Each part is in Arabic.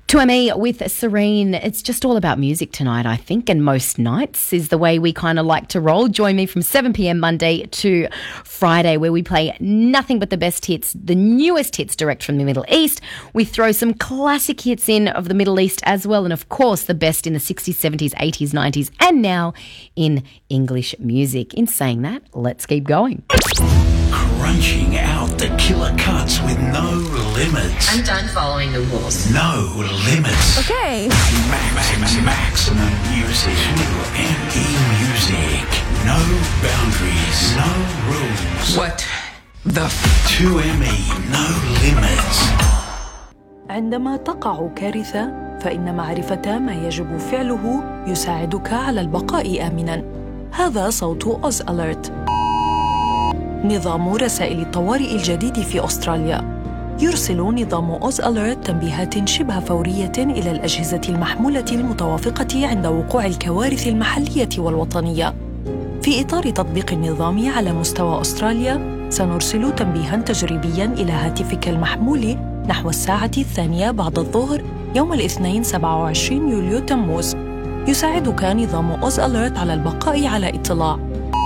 2ME with Serene. It's just all about music tonight, I think, and most nights is the way we kind of like to roll. Join me from 7 p.m. Monday to Friday, where we play nothing but the best hits, the newest hits direct from the Middle East. We throw some classic hits in of the Middle East as well, and of course the best in the 60s, 70s, 80s, 90s, and now in English music. In saying that, let's keep going. Crunching out the killer cuts with no limits. I'm done following the rules. No limits. Okay. Maximum music. 2ME Music. No boundaries. No rules. What the 2ME. No limits. عندما تقع كارثة فإن معرفة ما يجب فعله يساعدك على البقاء آمناً. هذا صوت أوز أليرت، نظام رسائل الطوارئ الجديد في أستراليا. يرسل نظام أوز أليرت تنبيهات شبه فورية إلى الأجهزة المحمولة المتوافقة عند وقوع الكوارث المحلية والوطنية. في إطار تطبيق النظام على مستوى أستراليا، سنرسل تنبيهاً تجريبياً إلى هاتفك المحمول نحو الساعة 2 بعد الظهر يوم الاثنين 27 يوليو تموز. يساعدك نظام أوز أليرت على البقاء على اطلاع.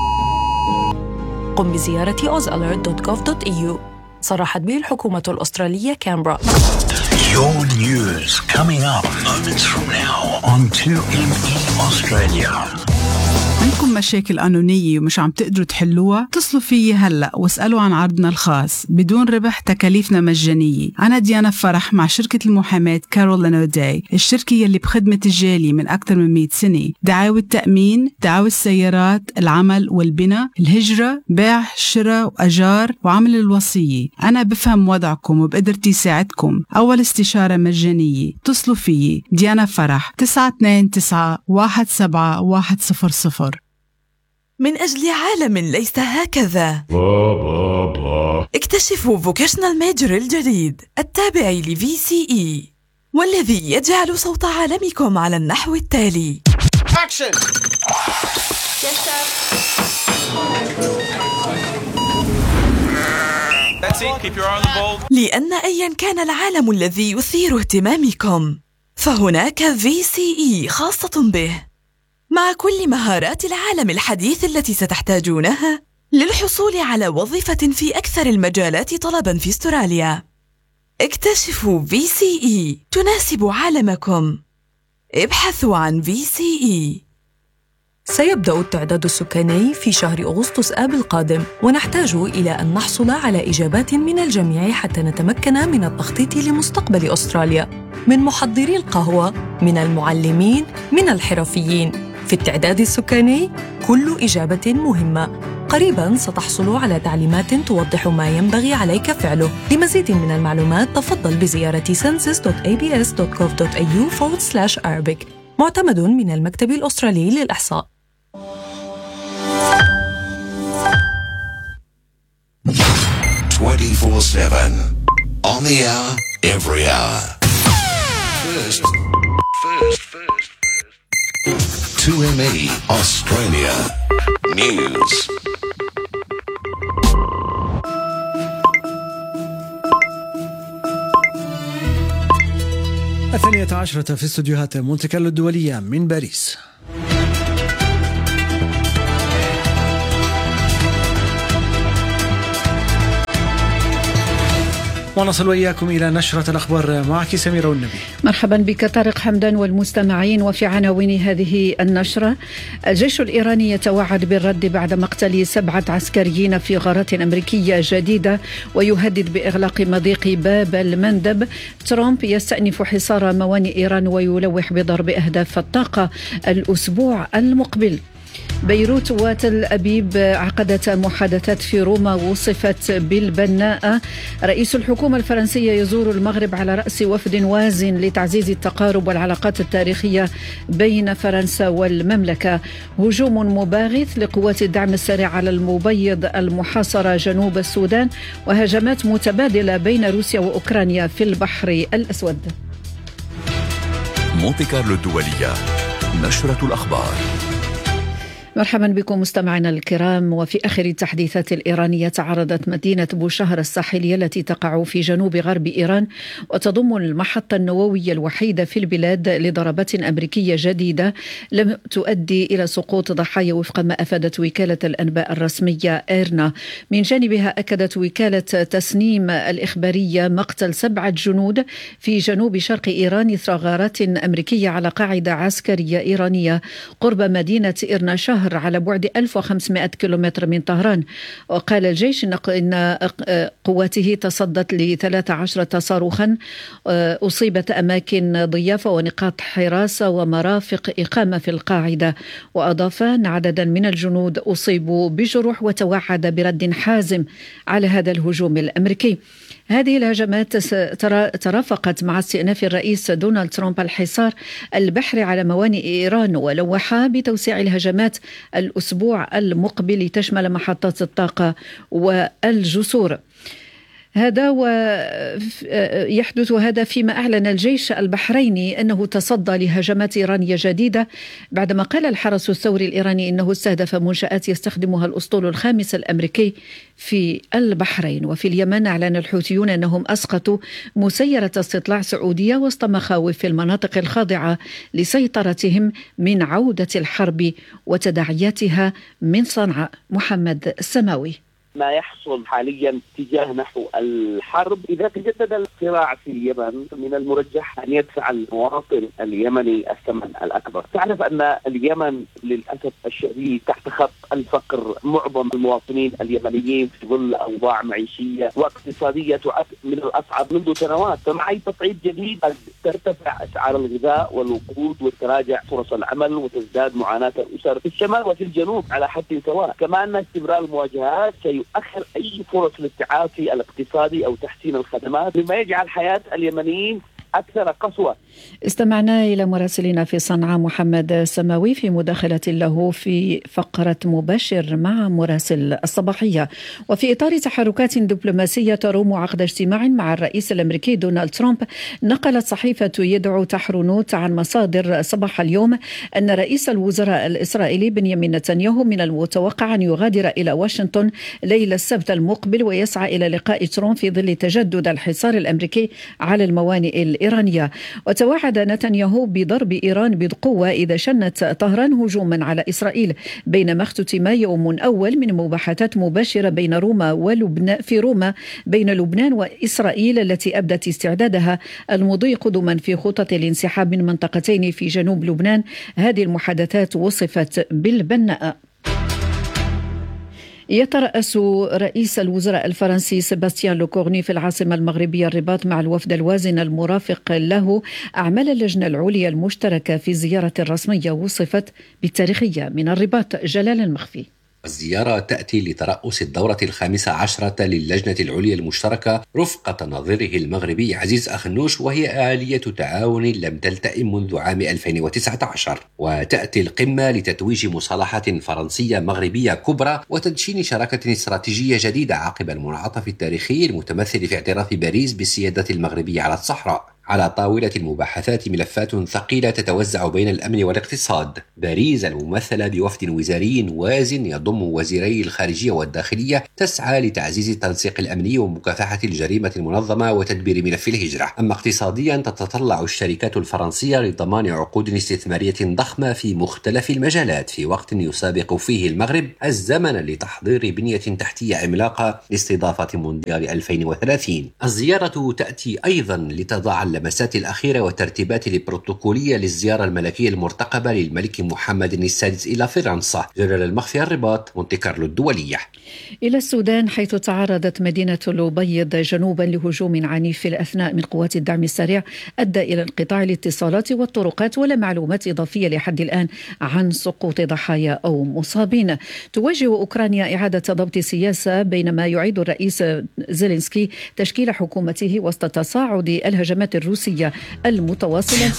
قم بزيارة ozalert.gov.au. صرحت به الحكومة الأسترالية كامبرا. Your news coming up moments from now on 2ME Australia. عندكم مشاكل قانونية ومش عم تقدروا تحلوها؟ اتصلوا فيي هلأ واسألوا عن عرضنا الخاص بدون ربح، تكاليفنا مجانية. أنا ديانا فرح مع شركة المحاماة كارولين أوداي، الشركة يلي بخدمة الجالية من أكثر من 100 سنة. دعاوى التأمين، دعاوى السيارات، العمل والبناء، الهجرة، بيع، شراء وأجار، وعمل الوصية. أنا بفهم وضعكم وبقدرتي ساعدكم. أول استشارة مجانية. اتصلوا فيي ديانا فرح 929-17100. من أجل عالم ليس هكذا. اكتشفوا فوكيشنال ميجر الجديد التابع لVCE، والذي يجعل صوت عالمكم على النحو التالي. Action! Yes, sir. That's it. Keep your eye on the ball. لأن أيا كان العالم الذي يثير اهتمامكم، فهناك VCE خاصة به، مع كل مهارات العالم الحديث التي ستحتاجونها للحصول على وظيفة في أكثر المجالات طلباً في أستراليا. اكتشفوا VCE تناسب عالمكم. ابحثوا عن VCE. سيبدأ التعداد السكاني في شهر أغسطس آب القادم، ونحتاج إلى أن نحصل على إجابات من الجميع حتى نتمكن من التخطيط لمستقبل أستراليا، من محضري القهوة، من المعلمين، من الحرفيين. في التعداد السكاني كل إجابة مهمة. قريباً ستحصل على تعليمات توضح ما ينبغي عليك فعله. لمزيد من المعلومات تفضل بزيارة census.abs.gov.au/Arabic. معتمد من المكتب الأسترالي للإحصاء. 24/7 on the hour, every hour. First. 2ME Australia News. الثانية عشرة في استوديوهات مونتي كارلو الدولية من باريس. ونصل وإياكم إلى نشرة الأخبار معك سميرة والنبي. مرحبا بك طارق حمدان والمستمعين. وفي عناوين هذه النشرة: الجيش الإيراني يتوعد بالرد بعد مقتل 7 عسكريين في غارات أمريكية جديدة ويهدد بإغلاق مضيق باب المندب. ترامب يستأنف حصار موانئ إيران ويلوح بضرب أهداف الطاقة الأسبوع المقبل. بيروت وتل أبيب عقدتا محادثات في روما وصفت بالبناءة. رئيس الحكومة الفرنسية يزور المغرب على رأس وفد وازن لتعزيز التقارب والعلاقات التاريخية بين فرنسا والمملكة. هجوم مباغت لقوات الدعم السريع على المبيض المحاصرة جنوب السودان. وهجمات متبادلة بين روسيا وأوكرانيا في البحر الأسود. مونتي كارلو الدولية، نشرة الأخبار. مرحبا بكم مستمعينا الكرام. وفي آخر التحديثات الإيرانية تعرضت مدينة بوشهر الساحلية التي تقع في جنوب غرب إيران وتضم المحطة النووية الوحيدة في البلاد لضربات أمريكية جديدة لم تؤدي إلى سقوط ضحايا وفق ما أفادت وكالة الأنباء الرسمية إيرنا. من جانبها أكدت وكالة تسنيم الإخبارية مقتل 7 جنود في جنوب شرق إيران إثر غارات أمريكية على قاعدة عسكرية إيرانية قرب مدينة إيرنا شهر على بعد 1500 كيلومتر من طهران. وقال الجيش إن قواته تصدت ل13 صاروخا أصيبت أماكن ضيافة ونقاط حراسة ومرافق إقامة في القاعدة. وأضاف أن عددا من الجنود أصيبوا بجروح وتوعد برد حازم على هذا الهجوم الأمريكي. هذه الهجمات ترافقت مع استئناف الرئيس دونالد ترامب الحصار البحري على موانئ إيران، ولوح بتوسيع الهجمات الأسبوع المقبل لتشمل محطات الطاقة والجسور. هذا ويحدث هذا فيما أعلن الجيش البحريني أنه تصدى لهجمات إيرانية جديدة بعدما قال الحرس الثوري الإيراني أنه استهدف منشآت يستخدمها الأسطول الخامس الأمريكي في البحرين. وفي اليمن أعلن الحوثيون أنهم أسقطوا مسيرة استطلاع سعودية وسط مخاوف في المناطق الخاضعة لسيطرتهم من عودة الحرب وتداعياتها من صنعاء. محمد السماوي. ما يحصل حاليا اتجاه نحو الحرب. إذا تجدد الصراع في اليمن من المرجح أن يدفع المواطن اليمني الثمن الأكبر. تعرف أن اليمن للأسف الشديد تحت خط الفقر. معظم المواطنين اليمنيين في ظل أوضاع معيشية واقتصادية تعد من الأصعب منذ سنوات. فمع أي تصعيد جديد ترتفع أسعار الغذاء والوقود وتراجع فرص العمل وتزداد معاناة الأسر في الشمال وفي الجنوب على حد سواء. كما أن استمرار المواجهات يؤخر أي فرص للتعافي الاقتصادي أو تحسين الخدمات مما يجعل حياة اليمنيين أكثر قسوة. استمعنا إلى مراسلنا في صنعاء محمد سماوي في مداخلة له في فقرة مباشر مع مراسل الصباحية. وفي إطار تحركات دبلوماسية تروم عقد اجتماع مع الرئيس الأمريكي دونالد ترامب، نقلت صحيفة يدعو تحرنوت عن مصادر صباح اليوم أن رئيس الوزراء الإسرائيلي بنيامين نتنياهو من المتوقع أن يغادر إلى واشنطن ليلة السبت المقبل ويسعى إلى لقاء ترامب في ظل تجدد الحصار الأمريكي على الموانئ الإيرانية. وتوعد نتنياهو بضرب إيران بقوة إذا شنت طهران هجوما على إسرائيل، بينما اختتم يوم أول من مباحثات مباشرة بين روما ولبنان في روما بين لبنان وإسرائيل التي أبدت استعدادها المضي قدما في خطط الانسحاب من منطقتين في جنوب لبنان. هذه المحادثات وصفت بالبناءة. يترأس رئيس الوزراء الفرنسي سيباستيان لوكورني في العاصمة المغربية الرباط مع الوفد الوازن المرافق له أعمال اللجنة العليا المشتركة في زيارة رسمية وصفت بالتاريخية. من الرباط جلال المخفي. الزيارة تأتي لترأس الدورة 15 للجنة العليا المشتركة رفقة نظيره المغربي عزيز أخنوش، وهي آلية تعاون لم تلتئم منذ عام 2019. وتأتي القمة لتتويج مصالحة فرنسية مغربية كبرى وتدشين شراكة استراتيجية جديدة عقب المنعطف التاريخي المتمثل في اعتراف باريس بالسيادة المغربية على الصحراء. على طاولة المباحثات ملفات ثقيلة تتوزع بين الأمن والاقتصاد. باريس الممثلة بوفد وزاري وازن يضم وزيري الخارجية والداخلية تسعى لتعزيز التنسيق الأمني ومكافحة الجريمة المنظمة وتدبير ملف الهجرة. أما اقتصاديا تتطلع الشركات الفرنسية لضمان عقود استثمارية ضخمة في مختلف المجالات في وقت يسابق فيه المغرب الزمن لتحضير بنية تحتية عملاقة لاستضافة مونديال 2030. الزيارة تأتي أيضا لتضع اللمسات الأخيرة والترتيبات البروتوكولية للزيارة الملكية المرتقبة للملك محمد السادس إلى فرنسا. جلال المخفي الرباط، مونتي كارلو الدولية. إلى السودان، حيث تعرضت مدينة الأبيض جنوبا لهجوم عنيف في الأثناء من قوات الدعم السريع أدى إلى انقطاع الاتصالات والطرقات، ولا معلومات إضافية لحد الآن عن سقوط ضحايا أو مصابين. تواجه أوكرانيا إعادة ضبط السياسة بينما يعيد الرئيس زيلينسكي تشكيل حكومته وسط تصاعد الهجمات الروسية المتواصلة.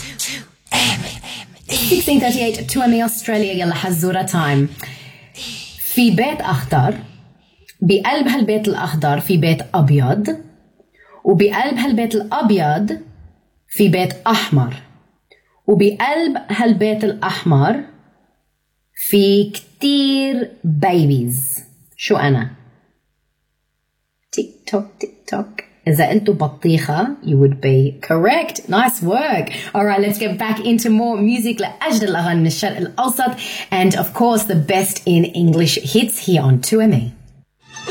1638 2ME أستراليا. يلا حزورة تايم. في بيت أخضر، بقلب هالبيت الأخضر في بيت أبيض، وبقلب هالبيت الأبيض في بيت أحمر، وبقلب هالبيت الأحمر في كتير babies. شو أنا؟ تيك توك تيك توك. إذا أنتو بطيخة, you would be correct. Nice work. All right, let's get back into more music. لأجل الأغاني من الشرق الأوسط. And of course, the best in English hits here on 2ME.